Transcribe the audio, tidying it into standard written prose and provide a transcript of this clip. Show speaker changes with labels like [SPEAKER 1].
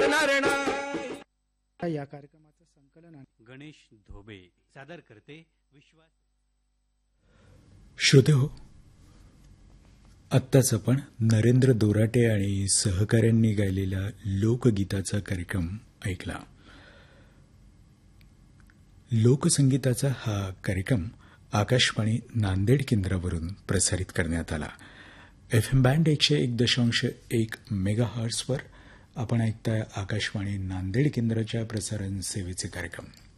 [SPEAKER 1] ऐकणार नाही.
[SPEAKER 2] या कार्यक्रमाचं संकलन आहे
[SPEAKER 3] गणेश धोबे. सादर करते विश्वास.
[SPEAKER 4] श्रोते हो, आत्ताच आपण नरेंद्र दोराटे आणि सहकाऱ्यांनी गायलेला लोकगीताचा कार्यक्रम ऐकला. लोकसंगीताचा हा कार्यक्रम आकाशवाणी नांदेड केंद्रावरून प्रसारित करण्यात आला. FM बँड 101.1 मेगाहर्ट्झवर आपण ऐकताय आकाशवाणी नांदेड केंद्राच्या प्रसारण सेवेचे कार्यक्रम.